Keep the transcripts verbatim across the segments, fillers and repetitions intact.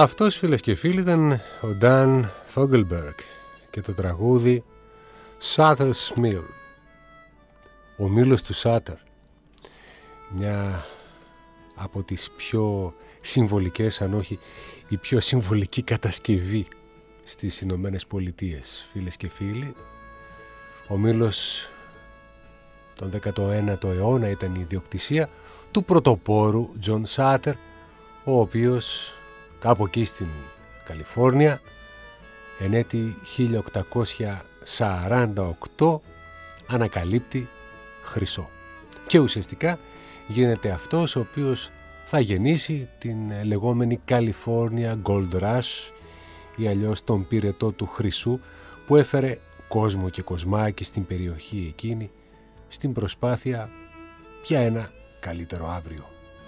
Αυτός, φίλες και φίλοι, ήταν ο Dan Fogelberg και το τραγούδι Sutter's Mill, ο μήλος του Σάτερ, μια από τις πιο συμβολικές, αν όχι η πιο συμβολική κατασκευή στις Ηνωμένες Πολιτείες, φίλες και φίλοι. Ο μήλος τον δέκατο ένατο αιώνα ήταν η ιδιοκτησία του πρωτοπόρου John Sutter, ο οποίος κάπου εκεί στην Καλιφόρνια εν έτη χίλια οκτακόσια σαράντα οκτώ ανακαλύπτει χρυσό και ουσιαστικά γίνεται αυτός ο οποίος θα γεννήσει την λεγόμενη California Gold Rush ή αλλιώς τον πυρετό του χρυσού που έφερε κόσμο και κοσμάκι στην περιοχή εκείνη στην προσπάθεια για ένα καλύτερο αύριο.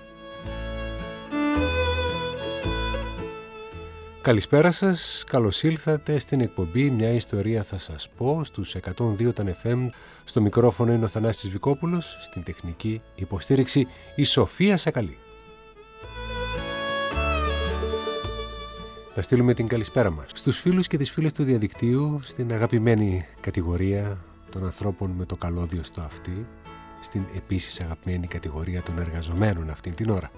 Καλησπέρα σας, καλώς ήλθατε στην εκπομπή «Μια ιστορία θα σας πω» στους εκατόν δύο των εφ εμ. Στο μικρόφωνο είναι ο Θανάσης Βικόπουλος, στην τεχνική υποστήριξη η Σοφία Σακαλή. Να στείλουμε την καλησπέρα μας στους φίλους και τις φίλες του διαδικτύου, στην αγαπημένη κατηγορία των ανθρώπων με το καλώδιο στο αυτί, στην επίσης αγαπημένη κατηγορία των εργαζομένων αυτήν την ώρα.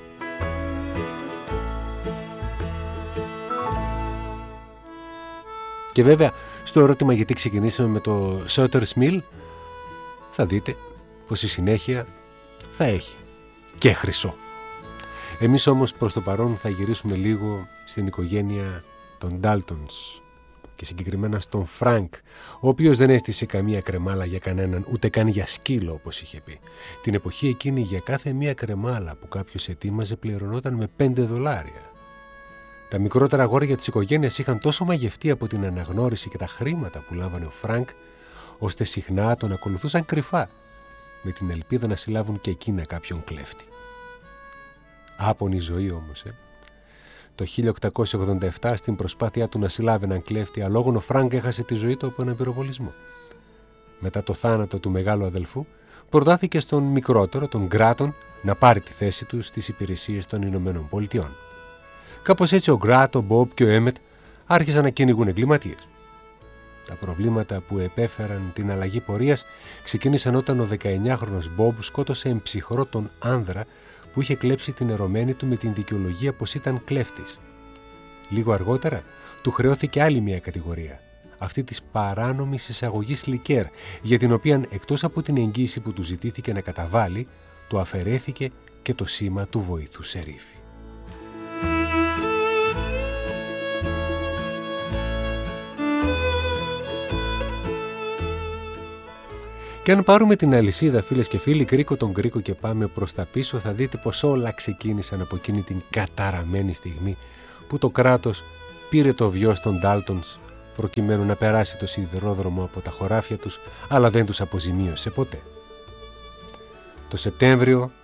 Και βέβαια, στο ερώτημα γιατί ξεκινήσαμε με το Sutter's Mill, θα δείτε πως η συνέχεια θα έχει και χρυσό. Εμείς όμως προς το παρόν θα γυρίσουμε λίγο στην οικογένεια των Daltons και συγκεκριμένα στον Frank, ο οποίος δεν έστησε καμία κρεμάλα για κανέναν, ούτε καν για σκύλο όπως είχε πει. Την εποχή εκείνη για κάθε μία κρεμάλα που κάποιος ετοίμαζε πληρωνόταν με πέντε δολάρια. Τα μικρότερα αγόρια της οικογένειας είχαν τόσο μαγευτεί από την αναγνώριση και τα χρήματα που λάβανε ο Φρανκ, ώστε συχνά τον ακολουθούσαν κρυφά, με την ελπίδα να συλλάβουν και εκείνα κάποιον κλέφτη. Άπονη ζωή όμως, ε. Το χίλια οκτακόσια ογδόντα επτά, στην προσπάθειά του να συλλάβει έναν κλέφτη αλόγων, ο Φρανκ έχασε τη ζωή του από έναν πυροβολισμό. Μετά το θάνατο του μεγάλου αδελφού, προτάθηκε στον μικρότερο, τον Γκράτον, να πάρει τη θέση του στις υπηρεσίες των Ηνωμένων Πολιτειών. Κάπως έτσι ο Γκράτ, ο Μπομπ και ο Έμετ άρχισαν να κυνηγούν εγκληματίες. Τα προβλήματα που επέφεραν την αλλαγή πορείας ξεκίνησαν όταν ο δεκαεννιάχρονος Μπομπ σκότωσε εμψυχρό τον άνδρα που είχε κλέψει την ερωμένη του με την δικαιολογία πως ήταν κλέφτης. Λίγο αργότερα του χρεώθηκε άλλη μια κατηγορία, αυτή της παράνομης εισαγωγής λικέρ, για την οποία εκτός από την εγγύηση που του ζητήθηκε να καταβάλει, του αφαιρέθηκε και το σήμα του βοηθού σερίφη. Και αν πάρουμε την αλυσίδα, φίλες και φίλοι, κρίκο τον κρίκο και πάμε προς τα πίσω, θα δείτε πως όλα ξεκίνησαν από εκείνη την καταραμένη στιγμή που το κράτος πήρε το βιός των Daltons προκειμένου να περάσει το σιδηρόδρομο από τα χωράφια τους, αλλά δεν τους αποζημίωσε ποτέ. Το Σεπτέμβριο